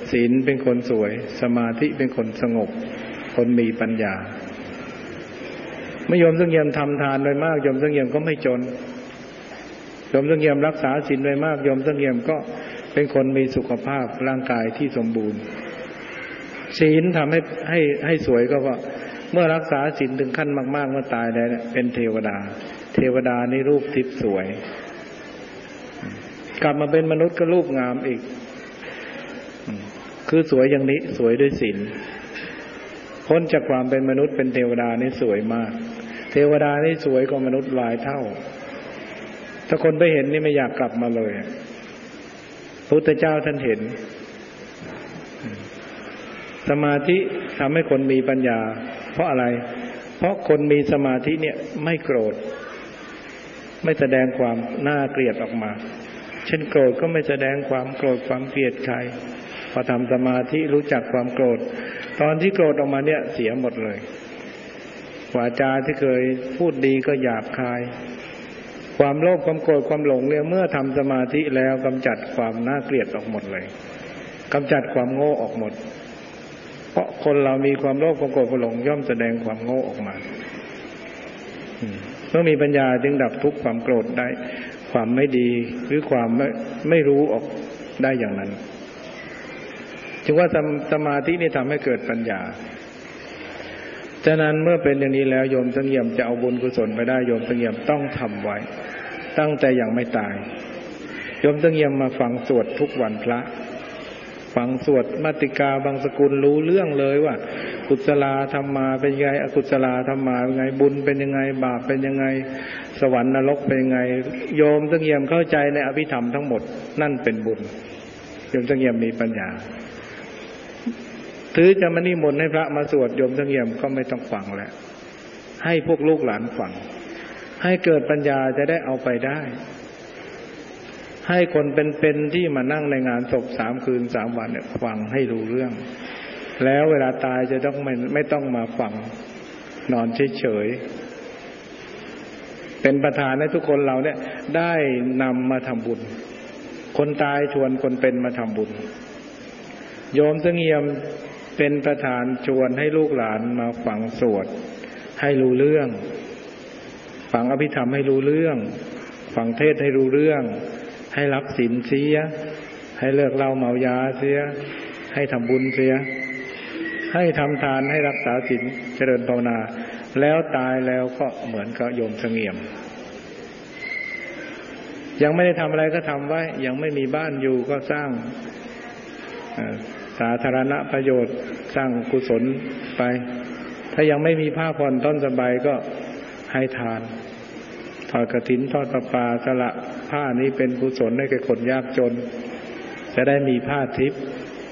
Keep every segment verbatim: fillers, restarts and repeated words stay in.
ศีลเป็นคนสวยสมาธิเป็นคนสงบคนมีปัญญาไม่ยอมซึ่งเยี่ยมทำทานโดยมากยอมซึ่งเยี่ยมก็ไม่จนยอมซึ่งเยี่ยมรักษาศีลโดยมากยอมซึ่งเยี่ยมก็เป็นคนมีสุขภาพร่างกายที่สมบูรณ์ศีลทำให้ให้ให้สวยก็ว่าเมื่อรักษาศีลถึงขั้นมากๆเมื่อตายแล้วเป็นเทวดาเทวดานี่รูปทิพย์สวยกลับมาเป็นมนุษย์ก็รูปงามอีกคือสวยอย่างนี้สวยด้วยศีลพ้นจากความเป็นมนุษย์เป็นเทวดานี่สวยมากเทวดานี่สวยกว่ามนุษย์หลายเท่าถ้าคนไปเห็นนี่ไม่อยากกลับมาเลยพระพุทธเจ้าท่านเห็นสมาธิทำให้คนมีปัญญาเพราะอะไรเพราะคนมีสมาธิเนี่ยไม่โกรธไม่แสดงความน่าเกลียดออกมาเช่นโกรธก็ไม่แสดงความโกรธความเกลียดใครพอทำสมาธิรู้จักความโกรธตอนที่โกรธออกมาเนี่ยเสียหมดเลยวาจาที่เคยพูดดีก็หยาบคายความโลภความโกรธความหลงเนี่ยเมื่อทำสมาธิแล้วกำจัดความน่าเกลียดออกหมดเลยกำจัดความโง่ออกหมดเพราะคนเรามีความโลภความโกรธความหลงย่อมแสดงความโง่ออกมาเมื่อมีปัญญาจึงดับทุกข์ความโกรธได้ความไม่ดีหรือความไม่ไม่รู้ออกได้อย่างนั้นจึงว่าสมาธินี่ทำให้เกิดปัญญาฉะนั้นเมื่อเป็นอย่างนี้แล้วโยมสังเยี่ยมจะเอาบุญกุศลไปได้โยมสังเยี่ยมต้องทำไว้ตั้งแต่ยังไม่ตายโยมสังเยี่ยมมาฟังสวดทุกวันพระฟังสวดมาติกาบางสกุลรู้เรื่องเลยว่ากุศลธรรมาเป็นยังไงอกุศลธรรมาเป็นยังไงบุญเป็นยังไงบาปเป็นยังไงสวรรค์นรกเป็นยังไงโยมสังเยี่ยมเข้าใจในอภิธรรมทั้งหมดนั่นเป็นบุญโยมสังเยี่ยมมีปัญญาถือจะมานิมนต์ให้พระมาสวดโยมสังเยี่ยมก็ไม่ต้องฟังแล้วให้พวกลูกหลานฟังให้เกิดปัญญาจะได้เอาไปได้ให้คนเป็นๆที่มานั่งในงานศพสามคืนสามวันเนี่ยฟังให้รู้เรื่องแล้วเวลาตายจะต้องไม่ไม่ต้องมาฟังนอนเฉยๆเป็นประธานให้ทุกคนเราเนี่ยได้นำมาทำบุญคนตายชวนคนเป็นมาทำบุญโยมสังเยี่ยมเป็นประธานชวนให้ลูกหลานมาฟังสวดให้รู้เรื่องฟังอภิธรรมให้รู้เรื่องฟังเทศให้รู้เรื่องให้รับศีลเสียให้เลิกเหล้าเมายาเสียให้ทำบุญเสียให้ทำทานให้รักษาศีลเจริญภาวนาแล้วตายแล้วก็เหมือนกับโยมสังเยี่ยมยังไม่ได้ทำอะไรก็ทำไว้ยังไม่มีบ้านอยู่ก็สร้างสาธารณประโยชน์สร้างกุศลไปถ้ายังไม่มีผ้าผ่อนต้นสบายก็ให้ทานทอดกฐินทอดประปาสละผ้านี้เป็นกุศลให้แก่คนยากจนจะได้มีผ้าทิพย์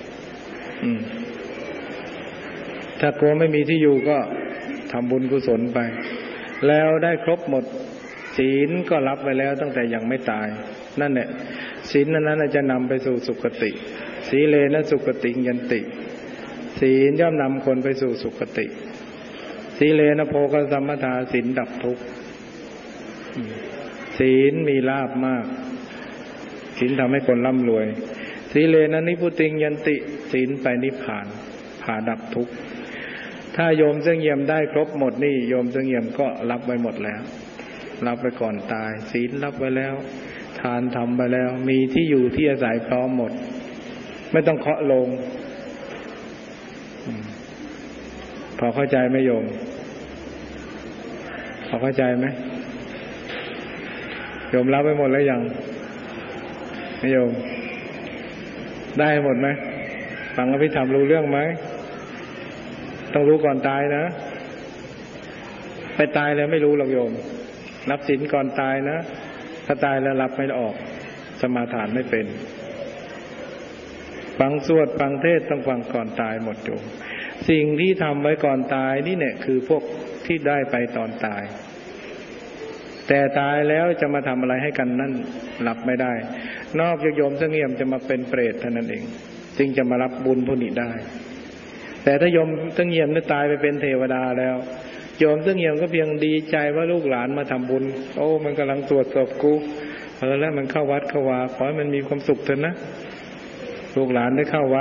ถ้ากลัวไม่มีที่อยู่ก็ทำบุญกุศลไปแล้วได้ครบหมดศีลก็รับไว้แล้วตั้งแต่ยังไม่ตายนั่นแหละศีลนั้นจะนำไปสู่สุคติสีเลนะสุคติยันติศีลย่อมนำคนไปสู่สุคติสีเลนะโภคสัมปทาศีลดับทุกข์ศีลมีลาภมากศีลทำให้คนร่ำรวยสีเลนะนิพพุติยันติศีลไปนิพพานพาดับทุกข์ถ้าโยมสังเยี่ยมได้ครบหมดนี่โยมสังเยี่ยมก็รับไว้หมดแล้วรับไปก่อนตายศีลรับไว้แล้วทานทำไปแล้วมีที่อยู่ที่อาศัยพร้อมหมดไม่ต้องเคาะโลงพอเข้าใจไหมโยมพอเข้าใจไหมโยมรับไปหมดแล้วยังไม่โยมได้หมดไหมฟังอภิธรรมรู้เรื่องไหมต้องรู้ก่อนตายนะไปตายแล้วไม่รู้หรอกโยมรับศีลก่อนตายนะถ้าตายแล้วรับไม่ออกสมาทานไม่เป็นฟังสวดฟังเทศต้องฟังก่อนตายหมดโยมสิ่งที่ทำไว้ก่อนตายนี่เนี่ยคือพวกที่ได้ไปตอนตายแต่ตายแล้วจะมาทำอะไรให้กันนั่นรับไม่ได้นอกจากโยมสังเยี่ยมจะมาเป็นเปรตเท่านั้นเองจึงจะมารับบุญพวกนี้ได้แต่ถ้าโยมสังเยี่ยมได้ตายไปเป็นเทวดาแล้วโยมสังเยี่ยมก็เพียงดีใจว่าลูกหลานมาทำบุญโอ้มันกำลังตรวจสอบกูเออแล้วมันเข้าวัดเข้าวาขอให้มันมีความสุขเถอะนะลูกหลานได้เข้าวัด